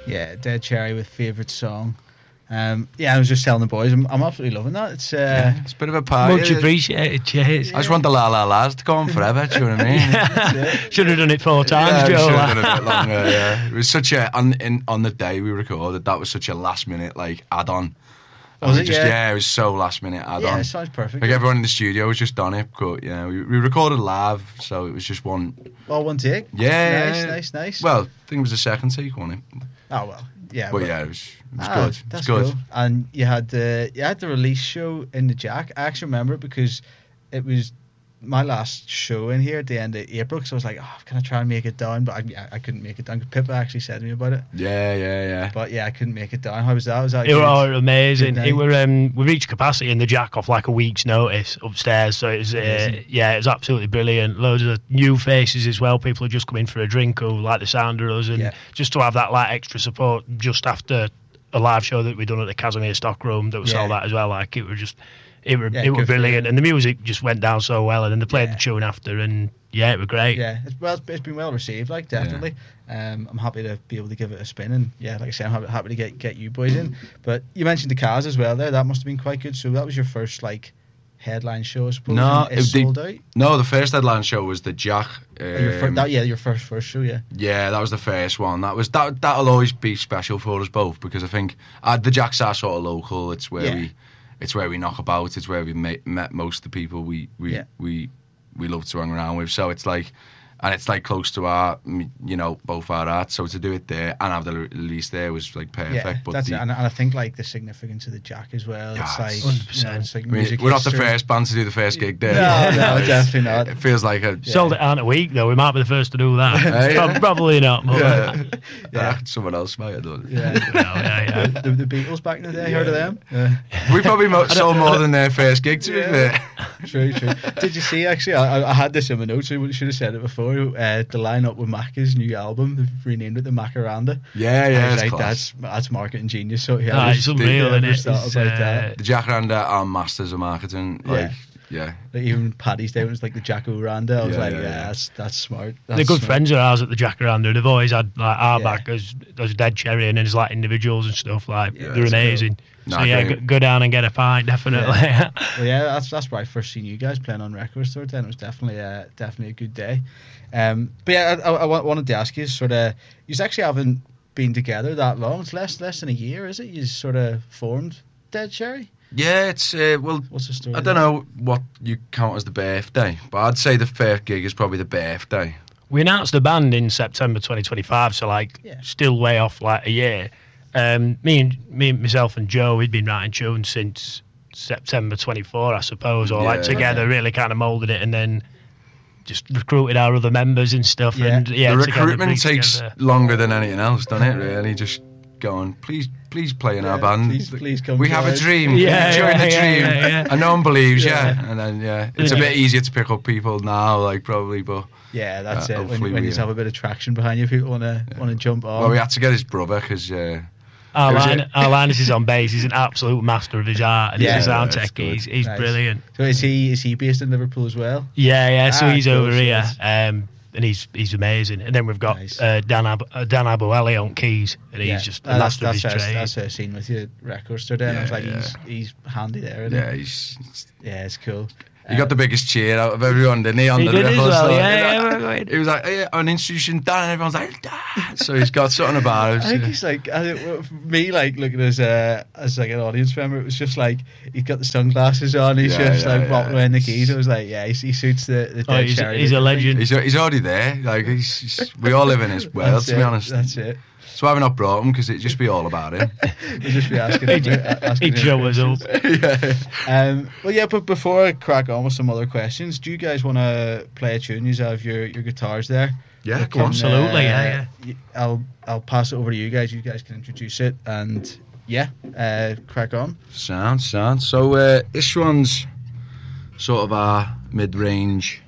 Yeah, Dead Cherry with favourite song. Yeah, I was just telling the boys, I'm absolutely loving that. It's it's a bit of a party. Much appreciated, cheers. I just want the La La La's to go on forever, do you know what I mean? Should have done it 4 times, yeah, Joe. should have done it a bit longer, yeah. It was such a, on the day we recorded, that was such a last minute, like, add-on. Was it? Yeah, it was so last minute add-on. Yeah, it sounds perfect. Like, everyone in the studio was just on it, but, yeah, we recorded live, so it was just one... Well, one take? Yeah. Nice. Well, I think it was the second take, wasn't it? Oh, well. Yeah, but yeah, it was good. That's it was good. Cool. And you had the release show in the Jack. I actually remember it because it was my last show in here at the end of April. Because I was like, can I try and make it down? But I couldn't make it down. Pippa actually said to me about it. Yeah. But yeah, I couldn't make it down. How was that? It was amazing. It were we reached capacity in the Jack off like a week's notice upstairs. So it was it was absolutely brilliant. Loads of new faces as well. People had just come in for a drink who like the sound of us, and just to have that like extra support just after a live show that we done at the Casimir Stockroom that was sold out as well. Like it was just. It was brilliant, and the music just went down so well, and then they played the tune after, and it was great. Yeah, it's been well received, like definitely. I'm happy to be able to give it a spin, and like I say, I'm happy to get you boys in. But you mentioned the Cars as well there. That must have been quite good. So that was your first like headline show, I suppose. No, it sold out. No, the first headline show was the Jack. Your first show, yeah. Yeah, that was the first one. That'll always be special for us both because I think the Jacks are sort of local. It's where we knock about. It's where we met most of the people we love to hang around with. So it's like, and it's like close to our, both our hearts. So to do it there and have the release there was like perfect. Yeah, but that's it. And I think like the significance of the Jack as well. It's like 100%. It's like music we're not the history. first band to do the first gig there. No, definitely not. It feels like sold it out a week though. We might be the first to do that. Probably not. But someone else might have done it. Yeah. The Beatles back in the day. Heard of them? We probably sold more than their first gig to be fair. True. Did you see actually? I had this in my notes. I should have said it before. The line-up with Macca's new album, they've renamed it the Macaranda. Yeah, like, that's marketing genius. So it's unreal, isn't it? The Jacaranda are masters of marketing. Like even Paddy's Day was like the Jack-O-Randa. I was that's smart. They're good friends of ours at the Jacaranda. They've always had like our back as Dead Cherry and then as like individuals and stuff. Like they're amazing. Cool. So go down and get a pint, definitely. Well, that's where I first seen you guys playing on Record Store. Then it was definitely a good day. But yeah, I wanted to ask you sort of, you actually haven't been together that long. It's less than a year, is it? You sort of formed Dead Cherry. Yeah, it's what's the story? I don't know what you count as the birthday, but I'd say the first gig is probably the birthday. We announced the band in September 2025, so still way off like a year. Me, myself and Joe, we'd been writing tunes since September 24, I suppose, or together really kind of moulded it and then just recruited our other members and stuff. Yeah. And the recruitment takes longer than anything else, doesn't it? Really, just going, please play in our band. Please come. We have a dream. Join the dream. And no one believes. And then it's a bit easier to pick up people now, like probably, but. Yeah, that's it. When you have a bit of traction behind you, people want to jump on. Well, we had to get his brother because. Linus is on bass. He's an absolute master of his art, and he's a sound tech. He's brilliant. So is he based in Liverpool as well? Yeah. So he's over here, and he's amazing. And then we've got Dan Abueli on keys, and he's just a master of his trade. That's what I've seen with you at Record Store. I was like, he's handy there. It's cool. He got the biggest cheer out of everyone, didn't he? On the record store. He was like, an institution Dan, and everyone's like, Dan. So he's got something about him. I think he's like, for me, like looking as like an audience member, it was just like he's got the sunglasses on, he's walking around the keys. It was like, he suits the Dead Cherry. He's a legend. He's already there. Like we all live in his world, to be honest. That's it. So why have we not brought him? Because it'd just be all about him. We'd just be asking him. He'd show us up. But before I crack on with some other questions, do you guys want to play a tune? You have your guitars there. Yeah, absolutely. I'll pass it over to you guys. You guys can introduce it and crack on. Sound. So this one's sort of our mid-range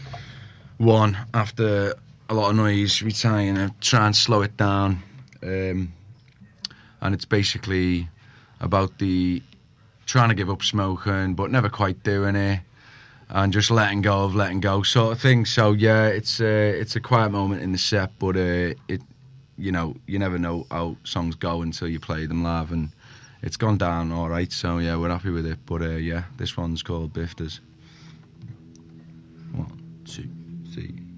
one after a lot of noise. We try and slow it down. And it's basically about the trying to give up smoking but never quite doing it and just letting go sort of thing. So it's a quiet moment in the set, but you know, you never know how songs go until you play them live, and it's gone down all right. So yeah, we're happy with it. But yeah, this one's called Bifters. 1, 2, 3.